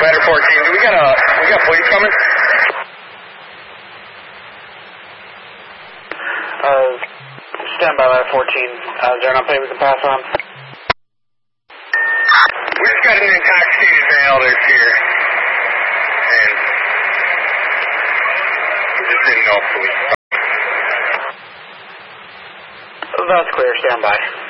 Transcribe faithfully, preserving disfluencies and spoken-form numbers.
Ladder fourteen, we got a, we got police coming? Uh, stand by Ladder fourteen. Uh, is there an update we can pass on? We just got an intoxicated male that's here. And we just didn't know if police. That's clear, stand by.